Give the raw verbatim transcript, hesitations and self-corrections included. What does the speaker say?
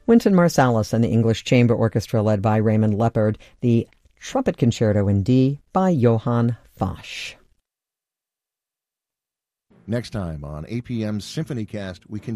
Wynton Marsalis and the English Chamber Orchestra led by Raymond Leppard, the Trumpet Concerto in D by Johann Foch. Next time on A P M's SymphonyCast, we can